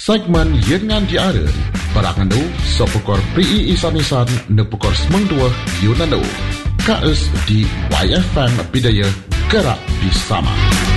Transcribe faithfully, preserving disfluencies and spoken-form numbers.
Segmen Yengan Diara Barangandu Sopokor P I Isan-Isan Nepukor Semang Dua Yunandu Kaes di Y F M Bidaya Gerak Bersama.